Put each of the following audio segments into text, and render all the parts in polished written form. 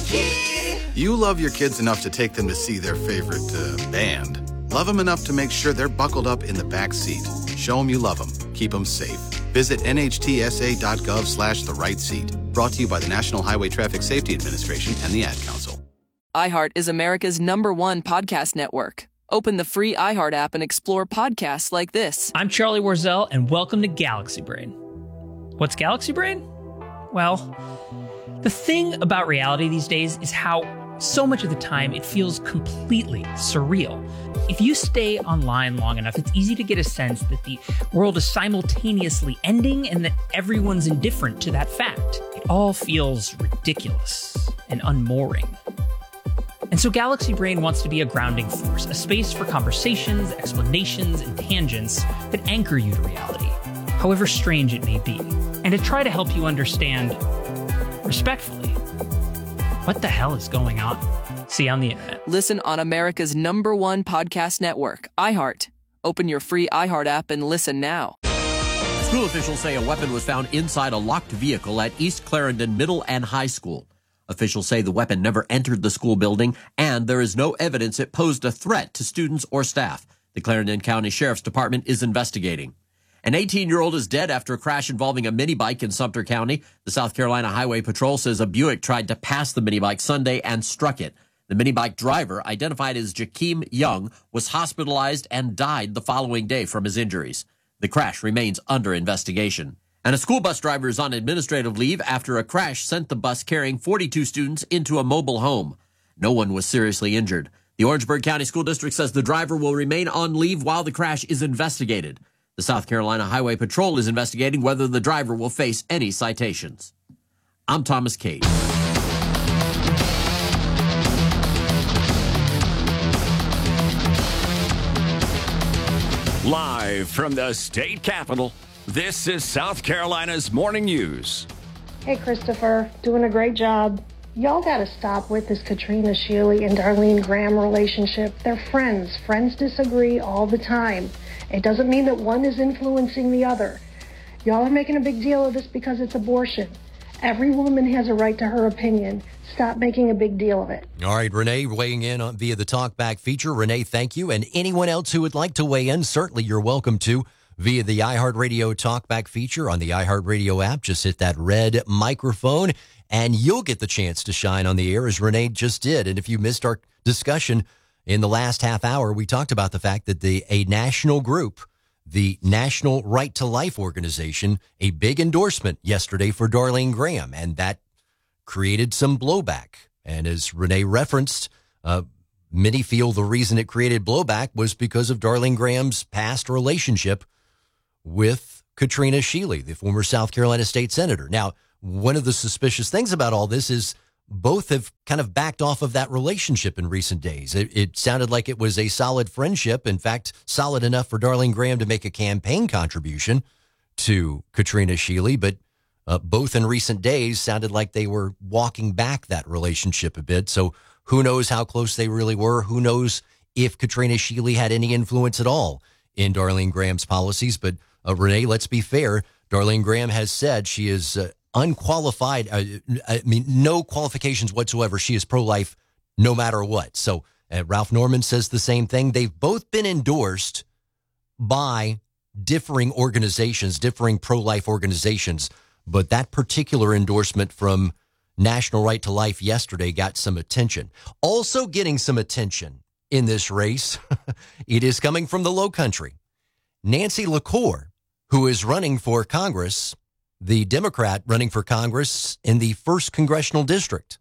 You love your kids enough to take them to see their favorite band. Love them enough to make sure they're buckled up in the back seat. Show them you love them. Keep them safe. Visit nhtsa.gov/the right seat. Brought to you by the National Highway Traffic Safety Administration and the Ad Council. iHeart is America's #1 podcast network. Open the free iHeart app and explore podcasts like this. I'm Charlie Warzel, and welcome to Galaxy Brain. What's Galaxy Brain? Well, the thing about reality these days is how so much of the time it feels completely surreal. If you stay online long enough, it's easy to get a sense that the world is simultaneously ending and that everyone's indifferent to that fact. It all feels ridiculous and unmooring. And so Galaxy Brain wants to be a grounding force, a space for conversations, explanations, and tangents that anchor you to reality, however strange it may be, and to try to help you understand, respectfully, what the hell is going on? See you on the internet. Listen on America's #1 podcast network, iHeart. Open your free iHeart app and listen now. School officials say a weapon was found inside a locked vehicle at East Clarendon Middle and High School. Officials say the weapon never entered the school building, and there is no evidence it posed a threat to students or staff. The Clarendon County Sheriff's Department is investigating. An 18-year-old is dead after a crash involving a mini bike in Sumter County. The South Carolina Highway Patrol says a Buick tried to pass the mini bike Sunday and struck it. The mini bike driver, identified as Jakeem Young, was hospitalized and died the following day from his injuries. The crash remains under investigation. And a school bus driver is on administrative leave after a crash sent the bus carrying 42 students into a mobile home. No one was seriously injured. The Orangeburg County School District says the driver will remain on leave while the crash is investigated. The South Carolina Highway Patrol is investigating whether the driver will face any citations. I'm Thomas Cade. Live from the state capitol, this is South Carolina's Morning News. Hey, Christopher. Doing a great job. Y'all got to stop with this Katrina Shealy and Darlene Graham relationship. They're friends. Friends disagree all the time. It doesn't mean that one is influencing the other. Y'all are making a big deal of this because it's abortion. Every woman has a right to her opinion. Stop making a big deal of it. All right, Renee weighing in via the Talkback feature. Renee, thank you. And anyone else who would like to weigh in, certainly you're welcome to via the iHeartRadio Talkback feature on the iHeartRadio app. Just hit that red microphone and you'll get the chance to shine on the air as Renee just did. And if you missed our discussion in the last half hour, we talked about the fact that a national group, the National Right to Life Organization, a big endorsement yesterday for Darlene Graham, and that created some blowback. And as Renee referenced, many feel the reason it created blowback was because of Darlene Graham's past relationship with Katrina Shealy, the former South Carolina state senator. Now, one of the suspicious things about all this is both have kind of backed off of that relationship in recent days. It sounded like it was a solid friendship, in fact, solid enough for Darlene Graham to make a campaign contribution to Katrina Shealy, but both in recent days sounded like they were walking back that relationship a bit. So who knows how close they really were? Who knows if Katrina Shealy had any influence at all in Darlene Graham's policies? But Renee, let's be fair. Darlene Graham has said she is unqualified. No qualifications whatsoever. She is pro-life no matter what. So Ralph Norman says the same thing. They've both been endorsed by differing organizations, differing pro-life organizations. But that particular endorsement from National Right to Life yesterday got some attention. Also getting some attention in this race, it is coming from the Low Country. Nancy LaCour, who is running for Congress, the Democrat running for Congress in the 1st Congressional District.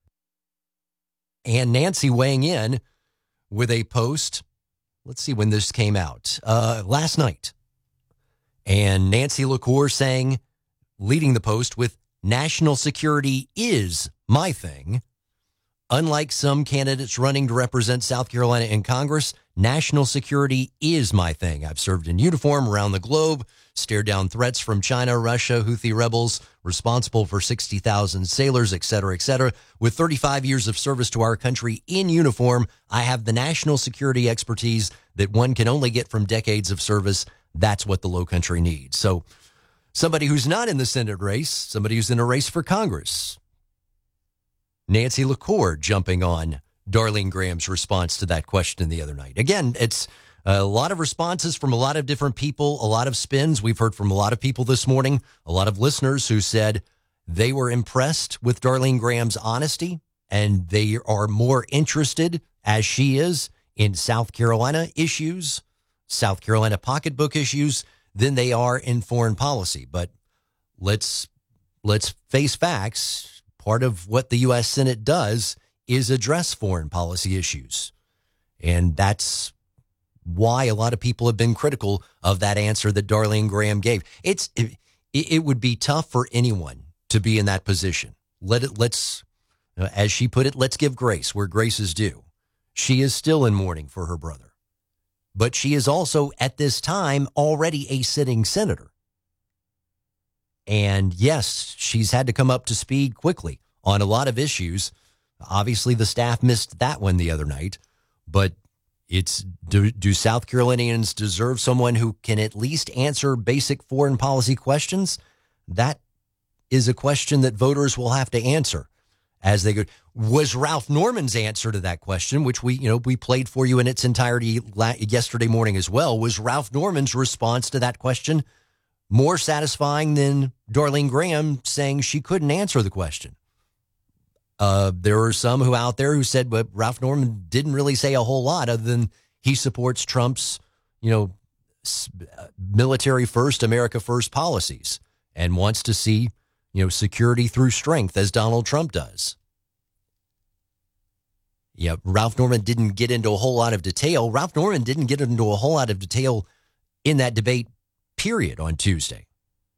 And Nancy weighing in with a post, let's see when this came out, last night. And Nancy LaCour saying, leading the post with, "National security is my thing. Unlike some candidates running to represent South Carolina in Congress, national security is my thing. I've served in uniform around the globe, stared down threats from China, Russia, Houthi rebels, responsible for 60,000 sailors, et cetera, with 35 years of service to our country in uniform. I have the national security expertise that one can only get from decades of service. That's what the Low Country needs." So somebody who's not in the Senate race, somebody who's in a race for Congress, Nancy LaCour jumping on Darlene Graham's response to that question the other night. Again, it's a lot of responses from a lot of different people, a lot of spins. We've heard from a lot of people this morning, a lot of listeners who said they were impressed with Darlene Graham's honesty, and they are more interested, as she is, in South Carolina issues, South Carolina pocketbook issues, than they are in foreign policy. But let's face facts. Part of what the U.S. Senate does is address foreign policy issues. And that's why a lot of people have been critical of that answer that Darlene Graham gave. It would be tough for anyone to be in that position. Let's, as she put it, let's give grace where grace is due. She is still in mourning for her brother, but she is also at this time already a sitting senator. And yes, she's had to come up to speed quickly on a lot of issues. Obviously, the staff missed that one the other night, but do South Carolinians deserve someone who can at least answer basic foreign policy questions? That is a question that voters will have to answer as they go. Was Ralph Norman's answer to that question, which we played for you in its entirety yesterday morning as well, was Ralph Norman's response to that question more satisfying than Darlene Graham saying she couldn't answer the question? There are some who out there who said, but Ralph Norman didn't really say a whole lot other than he supports Trump's, military first, America first policies and wants to see, security through strength as Donald Trump does. Yeah, Ralph Norman didn't get into a whole lot of detail. Ralph Norman didn't get into a whole lot of detail in that debate, period, on Tuesday.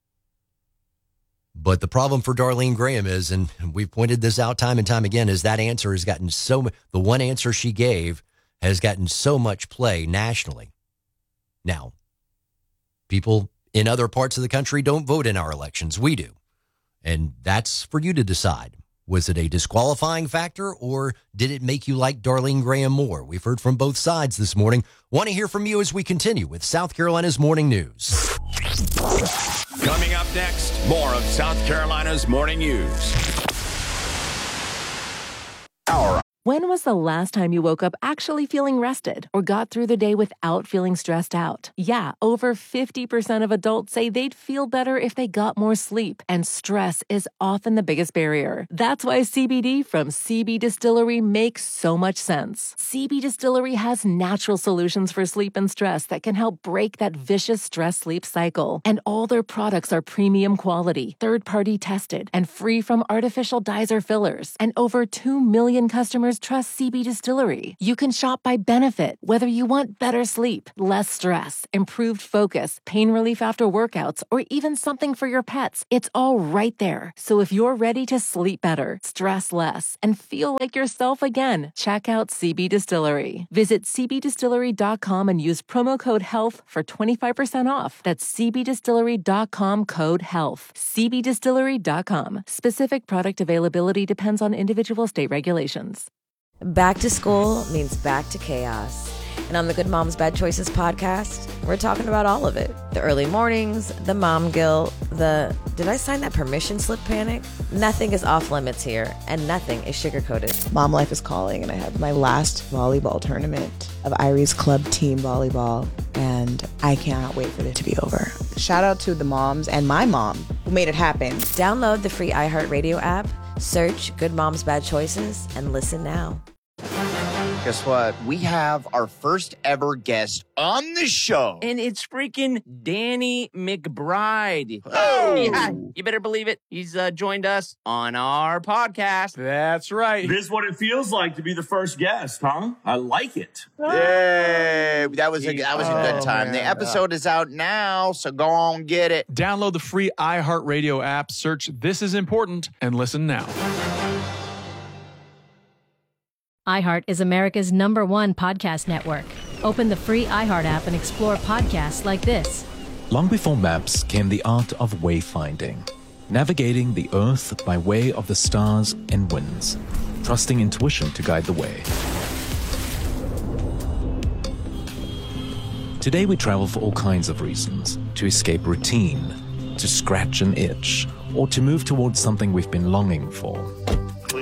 But the problem for Darlene Graham is, and we've pointed this out time and time again, is that answer has gotten the one answer she gave has gotten so much play nationally. Now, people in other parts of the country don't vote in our elections. We do. And that's for you to decide. Was it a disqualifying factor, or did it make you like Darlene Graham more? We've heard from both sides this morning. Want to hear from you as we continue with South Carolina's Morning News. Coming up next, more of South Carolina's Morning News. When was the last time you woke up actually feeling rested or got through the day without feeling stressed out? Yeah, over 50% of adults say they'd feel better if they got more sleep, and stress is often the biggest barrier. That's why CBD from CB Distillery makes so much sense. CB Distillery has natural solutions for sleep and stress that can help break that vicious stress-sleep cycle. And all their products are premium quality, third-party tested, and free from artificial dyes or fillers. And over 2 million customers trust CB Distillery. You can shop by benefit, whether you want better sleep, less stress, improved focus, pain relief after workouts, or even something for your pets. It's all right there. So if you're ready to sleep better, stress less, and feel like yourself again, check out CB Distillery. Visit cbdistillery.com and use promo code HEALTH for 25% off. That's cbdistillery.com, code HEALTH. cbdistillery.com. Specific product availability depends on individual state regulations. Back to school means back to chaos. And on the Good Moms Bad Choices podcast, we're talking about all of it. The early mornings, the mom guilt, the did I sign that permission slip panic? Nothing is off limits here, and nothing is sugar-coated. Mom life is calling, and I had my last volleyball tournament of Irie's club team volleyball, and I cannot wait for it to be over. Shout out to the moms and my mom who made it happen. Download the free iHeartRadio app, search Good Moms Bad Choices, and listen now. Guess what? We have our first ever guest on the show. And it's freaking Danny McBride. Oh! Yeah, you better believe it. He's joined us on our podcast. That's right. This is what it feels like to be the first guest, huh? I like it. Yay! That was a good time. Man. The episode is out now, so go on get it. Download the free iHeartRadio app, search This Is Important, and listen now. iHeart is America's #1 podcast network. Open the free iHeart app and explore podcasts like this. Long before maps came the art of wayfinding, navigating the earth by way of the stars and winds, trusting intuition to guide the way. Today we travel for all kinds of reasons: to escape routine, to scratch an itch, or to move towards something we've been longing for.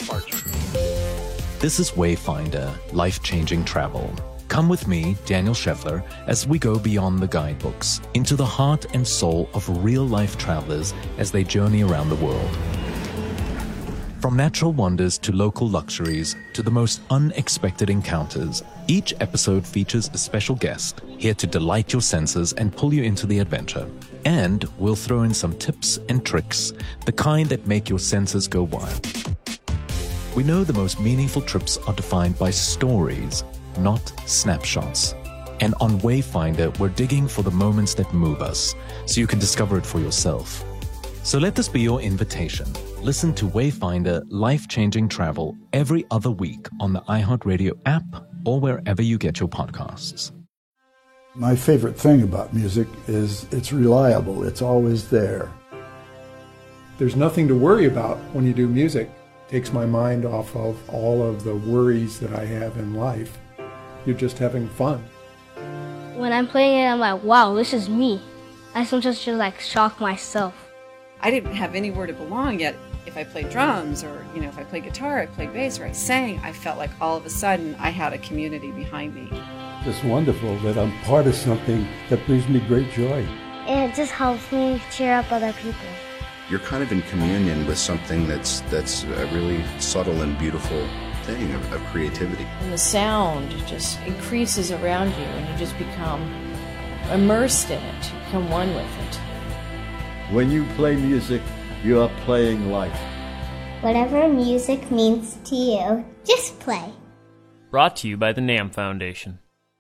departure. This is Wayfinder, life-changing travel. Come with me, Daniel Scheffler, as we go beyond the guidebooks, into the heart and soul of real-life travelers as they journey around the world. From natural wonders to local luxuries to the most unexpected encounters, each episode features a special guest here to delight your senses and pull you into the adventure. And we'll throw in some tips and tricks, the kind that make your senses go wild. We know the most meaningful trips are defined by stories, not snapshots. And on Wayfinder, we're digging for the moments that move us, so you can discover it for yourself. So let this be your invitation. Listen to Wayfinder Life-Changing Travel every other week on the iHeartRadio app or wherever you get your podcasts. My favorite thing about music is it's reliable. It's always there. There's nothing to worry about when you do music. It takes my mind off of all of the worries that I have in life. You're just having fun. When I'm playing it, I'm like, wow, this is me. I sometimes just like shock myself. I didn't have anywhere to belong yet. If I played drums or, if I played guitar, I played bass, or I sang, I felt like all of a sudden I had a community behind me. It's wonderful that I'm part of something that brings me great joy. And it just helps me cheer up other people. You're kind of in communion with something that's a really subtle and beautiful thing of creativity. And the sound just increases around you and you just become immersed in it. You become one with it. When you play music, you are playing life. Whatever music means to you, just play. Brought to you by the NAMM Foundation.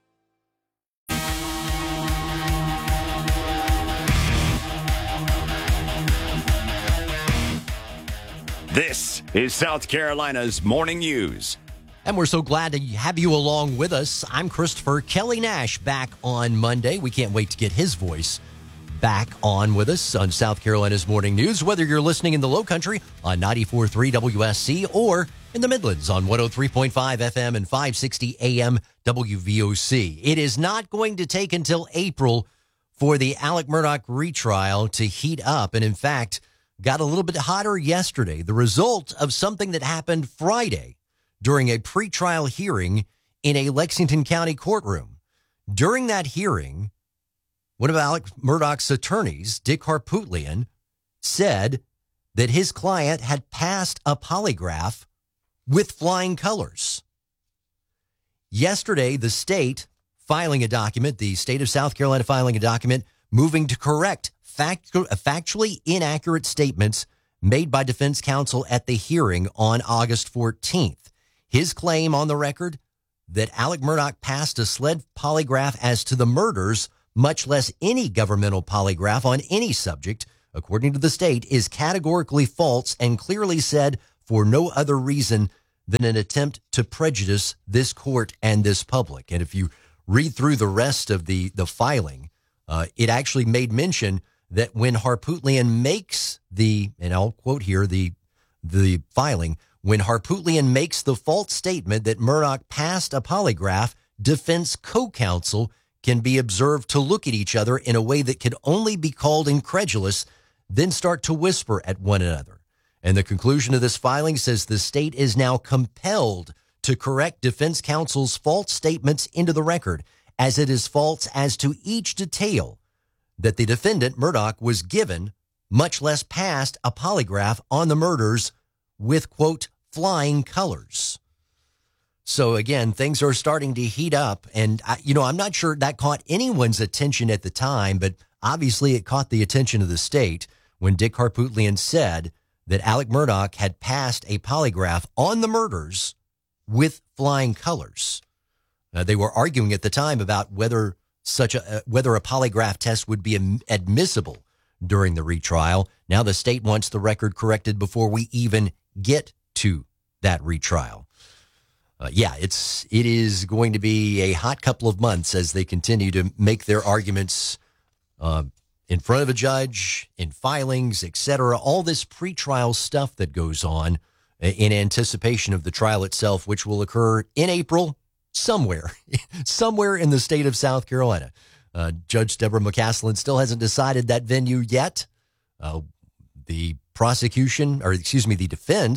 This is South Carolina's Morning News. And we're so glad to have you along with us. I'm Christopher. Kelly Nash back on Monday. We can't wait to get his voice back on with us on South Carolina's Morning News, whether you're listening in the Lowcountry on 94.3 WSC or in the Midlands on 103.5 FM and 560 AM WVOC. It is not going to take until April for the Alec Murdaugh retrial to heat up, and in fact, got a little bit hotter yesterday. The result of something that happened Friday during a pretrial hearing in a Lexington County courtroom. During that hearing, one of Alec Murdaugh's attorneys, Dick Harpootlian, said that his client had passed a polygraph with flying colors. Yesterday, the state filing a document, the state of South Carolina filing a document moving to correct factually inaccurate statements made by defense counsel at the hearing on August 14th. His claim on the record that Alec Murdaugh passed a SLED polygraph as to the murders, much less any governmental polygraph on any subject, according to the state, is categorically false and clearly said for no other reason than an attempt to prejudice this court and this public. And if you read through the rest of the filing, it actually made mention that when Harpootlian makes and I'll quote here, the filing, when Harpootlian makes the false statement that Murdaugh passed a polygraph, defense co-counsel can be observed to look at each other in a way that could only be called incredulous, then start to whisper at one another. And the conclusion of this filing says the state is now compelled to correct defense counsel's false statements into the record, as it is false as to each detail that the defendant, Murdaugh, was given, much less passed a polygraph on the murders with, quote, flying colors. So again, things are starting to heat up. And, I'm not sure that caught anyone's attention at the time, but obviously it caught the attention of the state when Dick Harpootlian said that Alec Murdaugh had passed a polygraph on the murders with flying colors. They were arguing at the time about whether a polygraph test would be admissible during the retrial. Now the state wants the record corrected before we even get to that retrial. It is going to be a hot couple of months as they continue to make their arguments in front of a judge, in filings, etc. All this pretrial stuff that goes on in anticipation of the trial itself, which will occur in April somewhere in the state of South Carolina. Judge Deborah McCaslin still hasn't decided that venue yet. The defense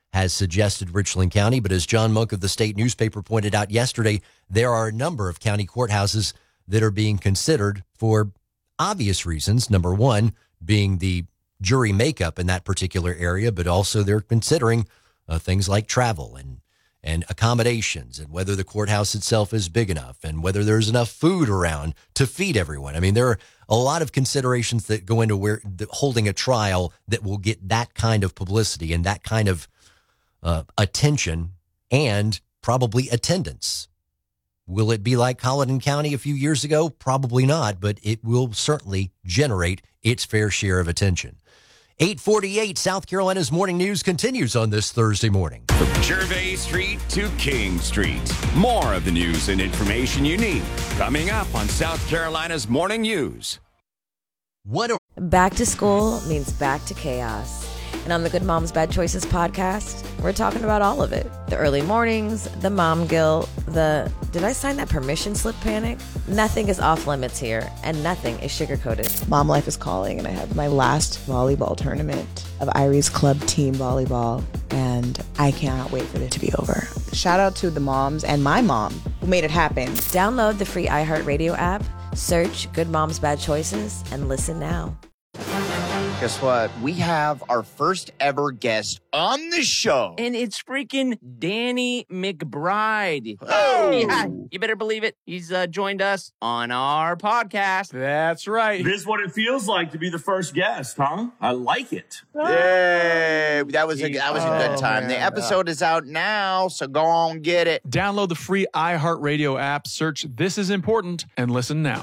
has suggested Richland County. But as John Monk of the State newspaper pointed out yesterday, there are a number of county courthouses that are being considered for obvious reasons. Number one being the jury makeup in that particular area, but also they're considering things like travel and accommodations and whether the courthouse itself is big enough and whether there's enough food around to feed everyone. I mean, there are a lot of considerations that go into holding a trial that will get that kind of publicity and that kind of attention and probably attendance. Will it be like Colleton County a few years ago? Probably not, but it will certainly generate its fair share of attention. 8:48, South Carolina's Morning News continues on this Thursday morning. From Gervais Street to King Street. More of the news and information you need coming up on South Carolina's Morning News. Back to school means back to chaos. And on the Good Moms Bad Choices podcast, we're talking about all of it. The early mornings, the mom guilt, the did I sign that permission slip panic? Nothing is off limits here, and nothing is sugar-coated. Mom life is calling, and I had my last volleyball tournament of Iries Club Team Volleyball, and I cannot wait for it to be over. Shout out to the moms and my mom who made it happen. Download the free iHeartRadio app, search Good Moms Bad Choices, and listen now. Guess what? We have our first ever guest on the show. And it's freaking Danny McBride. Oh! Yeah, you better believe it. He's joined us on our podcast. That's right. This is what it feels like to be the first guest, huh? I like it. Yay! That was a good time. The episode is out now, so go on, get it. Download the free iHeartRadio app, search This Is Important, and listen now.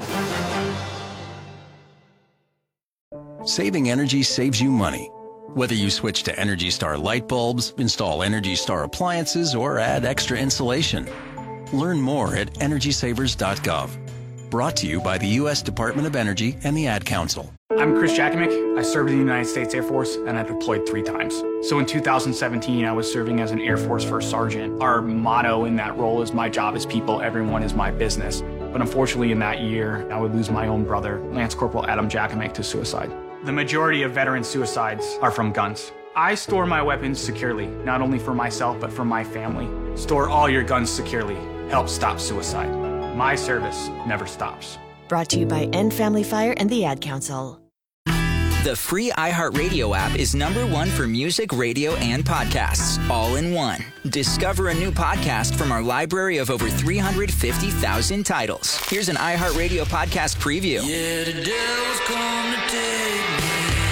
Saving energy saves you money. Whether you switch to Energy Star light bulbs, install Energy Star appliances, or add extra insulation. Learn more at EnergySavers.gov. Brought to you by the U.S. Department of Energy and the Ad Council. I'm Chris Jakimick. I served in the United States Air Force, and I deployed 3 times. So in 2017, I was serving as an Air Force First Sergeant. Our motto in that role is, my job is people, everyone is my business. But unfortunately, in that year, I would lose my own brother, Lance Corporal Adam Jakimick, to suicide. The majority of veteran suicides are from guns. I store my weapons securely, not only for myself, but for my family. Store all your guns securely. Help stop suicide. My service never stops. Brought to you by End Family Fire and the Ad Council. The free iHeartRadio app is #1 for music, radio, and podcasts, all in one. Discover a new podcast from our library of over 350,000 titles. Here's an iHeartRadio podcast preview. Yeah, the devil's come to take me.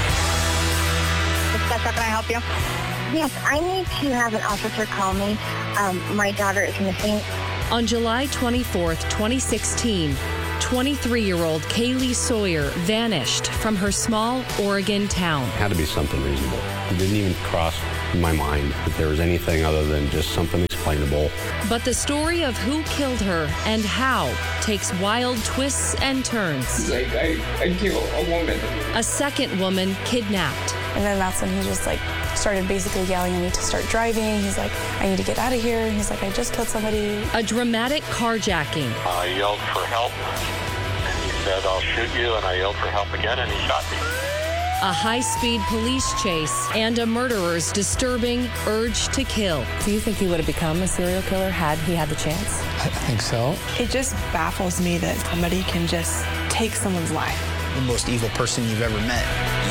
Can I help you? Yes, I need to have an officer call me. My daughter is missing. On July 24th, 2016, 23-year-old Kaylee Sawyer vanished from her small Oregon town. It had to be something reasonable. It didn't even cross my mind that there was anything other than just something explainable. But the story of who killed her and how takes wild twists and turns. He's like, I killed a woman. A second woman kidnapped. And then that's when he just started basically yelling at me to start driving. He's like, I need to get out of here. And he's like, I just killed somebody. A dramatic carjacking. I yelled for help, and he said, I'll shoot you, and I yelled for help again, and he shot me. A high-speed police chase and a murderer's disturbing urge to kill. Do you think he would have become a serial killer had he had the chance? I think so. It just baffles me that somebody can just take someone's life. The most evil person you've ever met.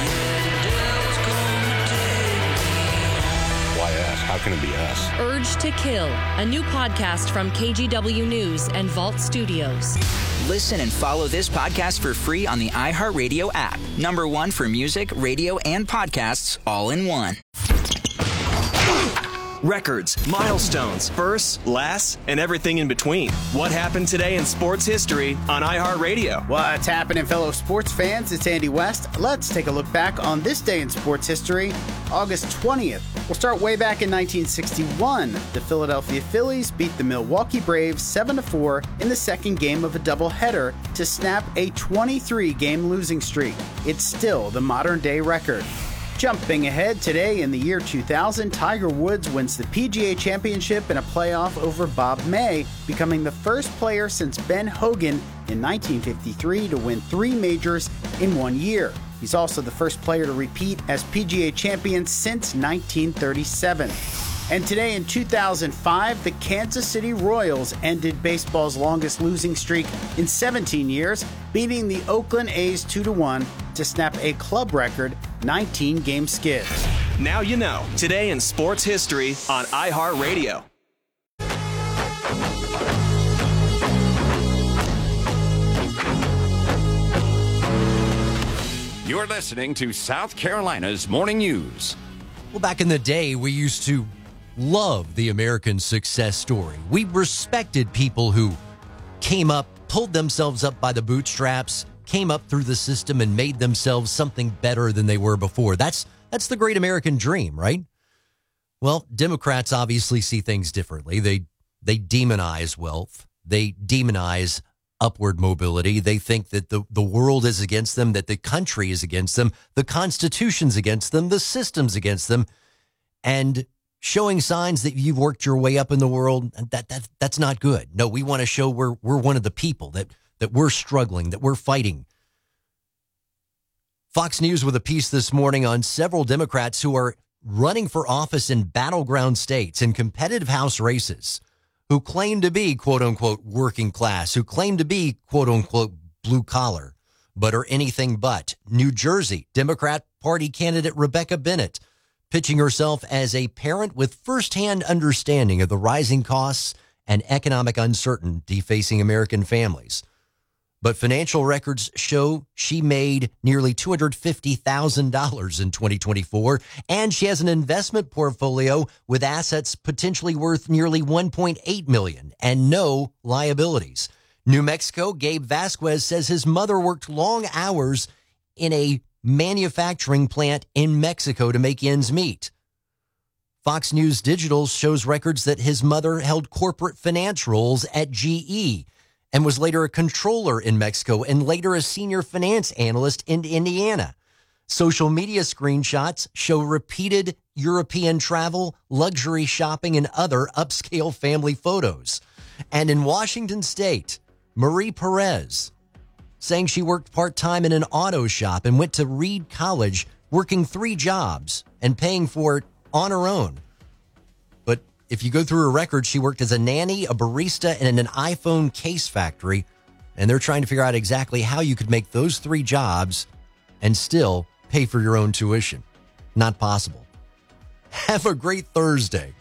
Why us? How can it be us? Urge to Kill, a new podcast from KGW News and Vault Studios. Listen and follow this podcast for free on the iHeartRadio app. #1 for music, radio, and podcasts, all in one. Records, milestones, firsts, lasts, and everything in between. What happened today in sports history on iHeartRadio? What's happening, fellow sports fans? It's Andy West. Let's take a look back on this day in sports history, August 20th. We'll start way back in 1961. The Philadelphia Phillies beat the Milwaukee Braves 7-4 in the second game of a doubleheader to snap a 23-game losing streak. It's still the modern-day record. Jumping ahead, today in the year 2000, Tiger Woods wins the PGA Championship in a playoff over Bob May, becoming the first player since Ben Hogan in 1953 to win 3 majors in 1 year. He's also the first player to repeat as PGA champion since 1937. And today in 2005, the Kansas City Royals ended baseball's longest losing streak in 17 years, beating the Oakland A's 2-1 to snap a club record 19-game skid. Now you know. Today in sports history on iHeartRadio. You're listening to South Carolina's Morning News. Well, back in the day, we used to love the American success story. We respected people who came up, pulled themselves up by the bootstraps, came up through the system and made themselves something better than they were before. That's the great American dream, right? Well, Democrats obviously see things differently. They demonize wealth. They demonize upward mobility. They think that the world is against them, that the country is against them, the Constitution's against them, the system's against them, and showing signs that you've worked your way up in the world, that's not good. No, we want to show we're one of the people, that we're struggling, that we're fighting. Fox News with a piece this morning on several Democrats who are running for office in battleground states in competitive House races, who claim to be, quote unquote, working class, who claim to be, quote unquote, blue collar, but are anything but. New Jersey, Democrat Party candidate Rebecca Bennett, pitching herself as a parent with firsthand understanding of the rising costs and economic uncertainty facing American families. But financial records show she made nearly $250,000 in 2024, and she has an investment portfolio with assets potentially worth nearly $1.8 million and no liabilities. New Mexico, Gabe Vasquez says his mother worked long hours in a manufacturing plant in Mexico to make ends meet. Fox News Digital shows records that his mother held corporate finance roles at GE and was later a controller in Mexico and later a senior finance analyst in Indiana. Social media screenshots show repeated European travel, luxury shopping, and other upscale family photos. And in Washington State, Marie Perez, saying she worked part-time in an auto shop and went to Reed College, working 3 jobs and paying for it on her own. But if you go through her record, she worked as a nanny, a barista, and in an iPhone case factory. And they're trying to figure out exactly how you could make those 3 jobs and still pay for your own tuition. Not possible. Have a great Thursday.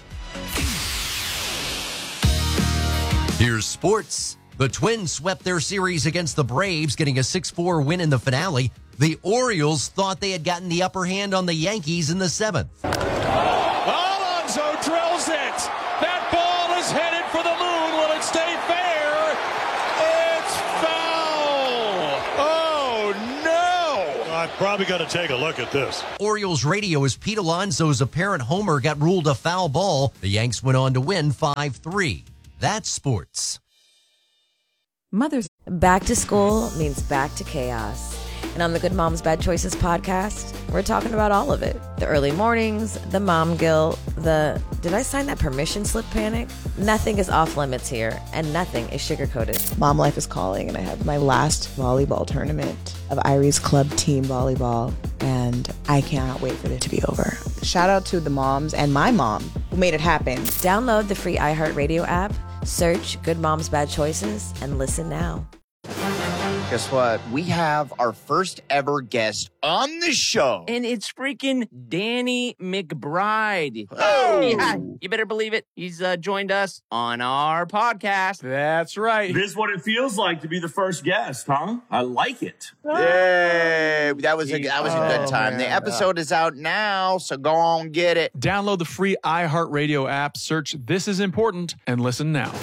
Here's sports. The Twins swept their series against the Braves, getting a 6-4 win in the finale. The Orioles thought they had gotten the upper hand on the Yankees in the 7th. Alonso drills it. That ball is headed for the moon. Will it stay fair? It's foul. Oh, no. I've probably got to take a look at this. Orioles radio as Pete Alonso's apparent homer got ruled a foul ball. The Yanks went on to win 5-3. That's sports. Mother's back to school means back to chaos. And on the Good Moms Bad Choices podcast, we're talking about all of it. The early mornings, the mom guilt, the did I sign that permission slip panic? Nothing is off limits here, and nothing is sugar-coated. Mom life is calling, and I have my last volleyball tournament of Irie's club team volleyball, and I cannot wait for it to be over. Shout out to the moms and my mom who made it happen. Download the free iHeartRadio app, search Good Moms Bad Choices, and listen now. Guess what? We have our first ever guest on the show. And it's freaking Danny McBride. Oh! Yeah, you better believe it. He's joined us on our podcast. That's right. This is what it feels like to be the first guest, huh? I like it. Yay! That was a good time. Man. The episode is out now, so go on get it. Download the free iHeartRadio app, search This Is Important, and listen now.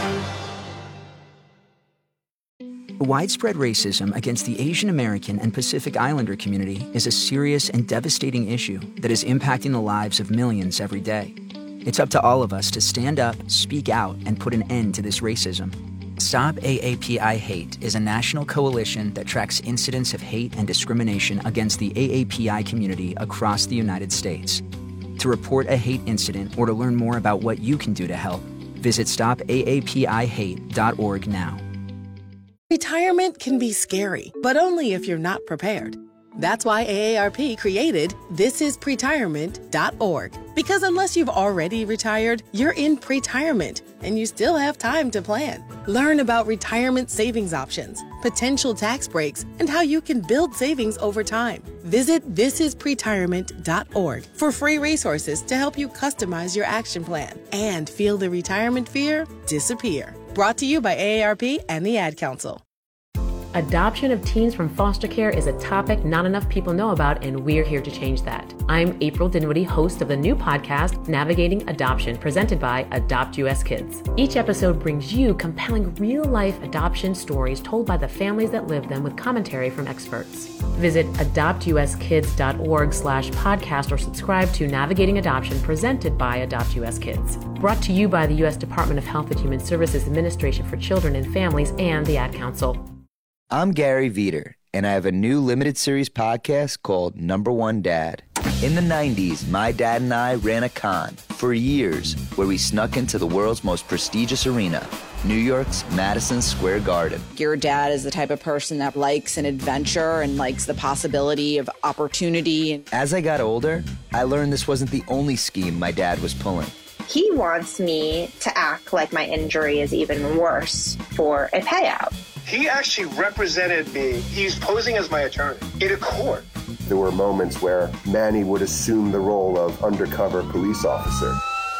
Widespread racism against the Asian American and Pacific Islander community is a serious and devastating issue that is impacting the lives of millions every day. It's up to all of us to stand up, speak out, and put an end to this racism. Stop AAPI Hate is a national coalition that tracks incidents of hate and discrimination against the AAPI community across the United States. To report a hate incident or to learn more about what you can do to help, visit stopaapihate.org now. Retirement can be scary, but only if you're not prepared. That's why AARP created thisispretirement.org. Because unless you've already retired, you're in pretirement, and you still have time to plan. Learn about retirement savings options, potential tax breaks, and how you can build savings over time. Visit thisispretirement.org for free resources to help you customize your action plan and feel the retirement fear disappear. Brought to you by AARP and the Ad Council. Adoption of teens from foster care is a topic not enough people know about, and we're here to change that. I'm April Dinwiddie, host of the new podcast, Navigating Adoption, presented by Adopt US Kids. Each episode brings you compelling real-life adoption stories told by the families that live them with commentary from experts. Visit adoptuskids.org/podcast or subscribe to Navigating Adoption, presented by Adopt US Kids. Brought to you by the U.S. Department of Health and Human Services Administration for Children and Families and the Ad Council. I'm Gary Veter, and I have a new limited series podcast called Number One Dad. In the 90s, my dad and I ran a con for years where we snuck into the world's most prestigious arena, New York's Madison Square Garden. Your dad is the type of person that likes an adventure and likes the possibility of opportunity. As I got older, I learned this wasn't the only scheme my dad was pulling. He wants me to act like my injury is even worse for a payout. He actually represented me. He's posing as my attorney in a court. There were moments where Manny would assume the role of undercover police officer.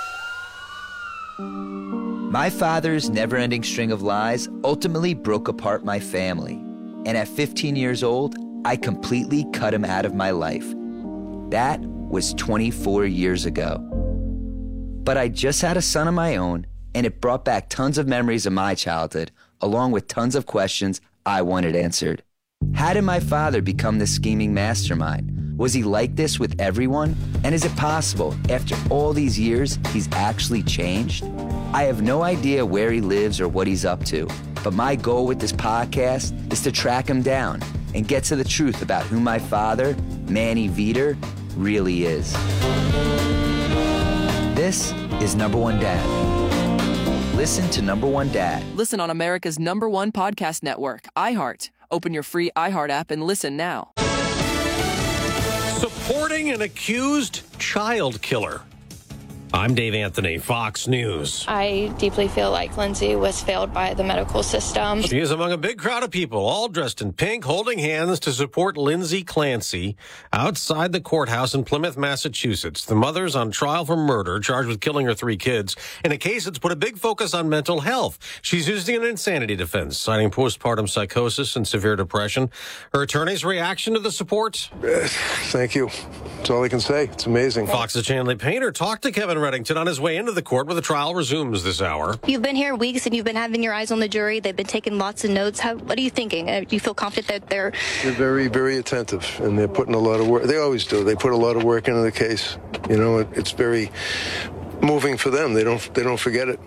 My father's never-ending string of lies ultimately broke apart my family. And at 15 years old, I completely cut him out of my life. That was 24 years ago. But I just had a son of my own, and it brought back tons of memories of my childhood, along with tons of questions I wanted answered. How did my father become this scheming mastermind? Was he like this with everyone? And is it possible, after all these years, he's actually changed? I have no idea where he lives or what he's up to, but my goal with this podcast is to track him down and get to the truth about who my father, Manny Veter, really is. This is Number One Dad. Listen to Number One Dad. Listen on America's #1 podcast network, iHeart. Open your free iHeart app and listen now. Supporting an accused child killer. I'm Dave Anthony, Fox News. I deeply feel like Lindsay was failed by the medical system. She is among a big crowd of people, all dressed in pink, holding hands to support Lindsay Clancy outside the courthouse in Plymouth, Massachusetts. The mother's on trial for murder, charged with killing her 3 kids, in a case that's put a big focus on mental health. She's using an insanity defense, citing postpartum psychosis and severe depression. Her attorney's reaction to the support? Thank you. That's all I can say. It's amazing. Fox's Chandler Painter talked to Kevin Reddington on his way into the court where the trial resumes this hour. You've been here weeks and you've been having your eyes on the jury. They've been taking lots of notes. What are you thinking? Do you feel confident that they're very, very attentive, and they're putting a lot of work. They always do. They put a lot of work into the case. You know, it's very moving for them. They don't forget it.